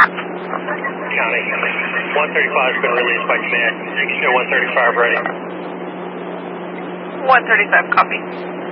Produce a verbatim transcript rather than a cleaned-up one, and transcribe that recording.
County. one thirty-five has been released by command. Show one thirty-five ready. one thirty-five, copy.